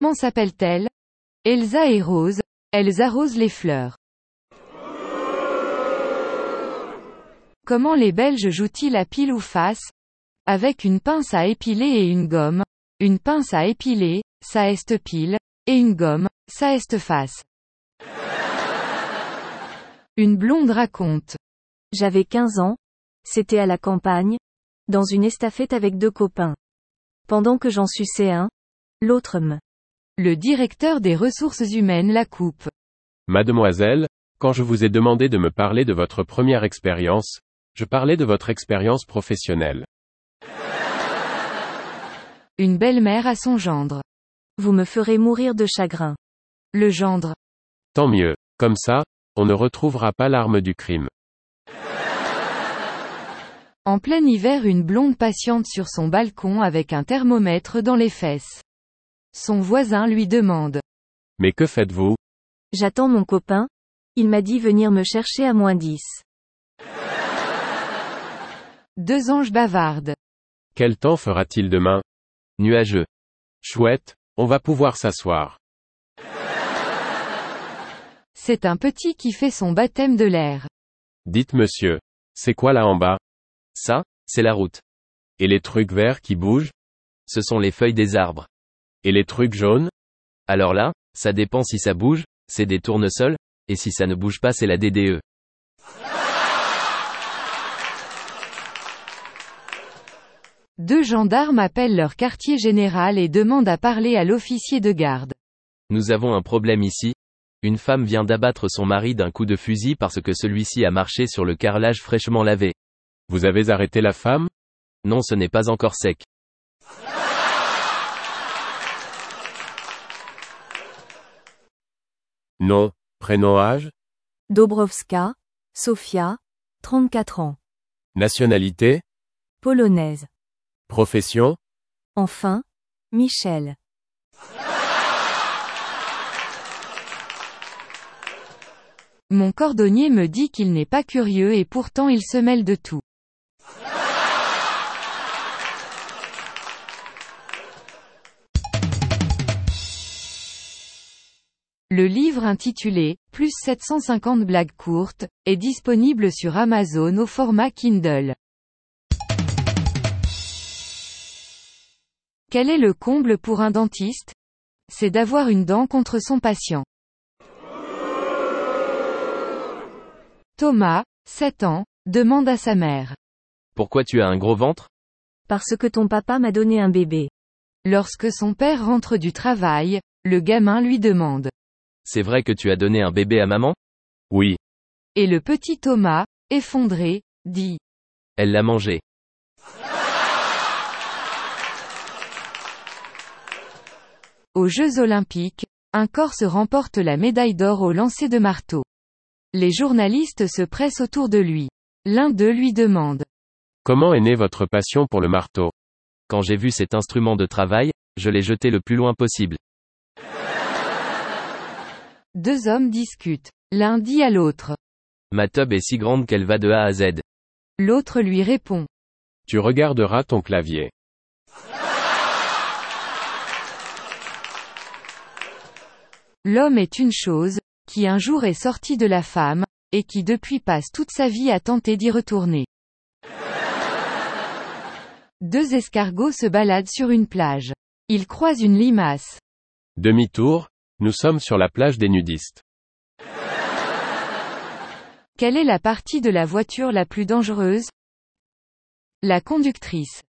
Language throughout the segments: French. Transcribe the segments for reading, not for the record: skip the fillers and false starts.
Comment s'appellent-elles? Elsa et Rose, elles arrosent les fleurs. Comment les Belges jouent-ils à pile ou face? Avec une pince à épiler et une gomme. Une pince à épiler, ça est pile, et une gomme, ça est face. Une blonde raconte. J'avais 15 ans. C'était à la campagne. Dans une estafette avec 2 copains. Pendant que j'en suçais un, l'autre me. Le directeur des ressources humaines la coupe. Mademoiselle, quand je vous ai demandé de me parler de votre première expérience, je parlais de votre expérience professionnelle. Une belle-mère à son gendre. Vous me ferez mourir de chagrin. Le gendre. Tant mieux, comme ça, on ne retrouvera pas l'arme du crime. En plein hiver, une blonde patiente sur son balcon avec un thermomètre dans les fesses. Son voisin lui demande. Mais que faites-vous? J'attends mon copain. Il m'a dit venir me chercher à -10. 2 anges bavardent. Quel temps fera-t-il demain? Nuageux. Chouette, on va pouvoir s'asseoir. C'est un petit qui fait son baptême de l'air. Dites monsieur, c'est quoi là en bas? Ça, c'est la route. Et les trucs verts qui bougent? Ce sont les feuilles des arbres. Et les trucs jaunes? Alors là, ça dépend si ça bouge, c'est des tournesols, et si ça ne bouge pas c'est la DDE. Deux gendarmes appellent leur quartier général et demandent à parler à l'officier de garde. Nous avons un problème ici. Une femme vient d'abattre son mari d'un coup de fusil parce que celui-ci a marché sur le carrelage fraîchement lavé. Vous avez arrêté la femme? Non, ce n'est pas encore sec. Nom, prénom, âge? Dobrowska, Sofia, 34 ans. Nationalité? Polonaise. Profession? Enfin, Michel. Mon cordonnier me dit qu'il n'est pas curieux et pourtant il se mêle de tout. Le livre intitulé « Plus 750 blagues courtes » est disponible sur Amazon au format Kindle. Quel est le comble pour un dentiste? C'est d'avoir une dent contre son patient. Thomas, 7 ans, demande à sa mère. Pourquoi tu as un gros ventre? Parce que ton papa m'a donné un bébé. Lorsque son père rentre du travail, le gamin lui demande. C'est vrai que tu as donné un bébé à maman? Oui. Et le petit Thomas, effondré, dit. Elle l'a mangé. Aux Jeux Olympiques, un Corse remporte la médaille d'or au lancer de marteau. Les journalistes se pressent autour de lui. L'un d'eux lui demande. Comment est née votre passion pour le marteau? Quand j'ai vu cet instrument de travail, je l'ai jeté le plus loin possible. Deux hommes discutent. L'un dit à l'autre. Ma tub est si grande qu'elle va de A à Z. L'autre lui répond. Tu regarderas ton clavier. L'homme est une chose, qui un jour est sortie de la femme, et qui depuis passe toute sa vie à tenter d'y retourner. Deux escargots se baladent sur une plage. Ils croisent une limace. Demi-tour, nous sommes sur la plage des nudistes. Quelle est la partie de la voiture la plus dangereuse? La conductrice.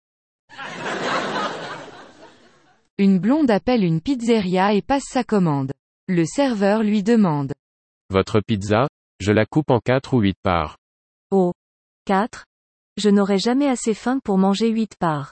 Une blonde appelle une pizzeria et passe sa commande. Le serveur lui demande. Votre pizza, je la coupe en 4 ou 8 parts. Oh. 4? Je n'aurai jamais assez faim pour manger 8 parts.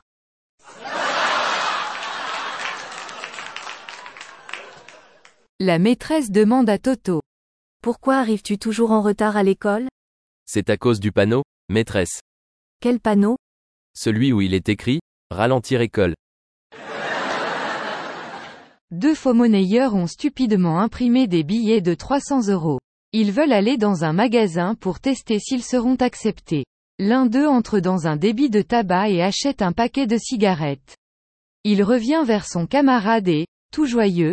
La maîtresse demande à Toto. Pourquoi arrives-tu toujours en retard à l'école? C'est à cause du panneau, maîtresse. Quel panneau? Celui où il est écrit, ralentir école. Deux faux-monnayeurs ont stupidement imprimé des billets de 300 €. Ils veulent aller dans un magasin pour tester s'ils seront acceptés. L'un d'eux entre dans un débit de tabac et achète un paquet de cigarettes. Il revient vers son camarade et, tout joyeux,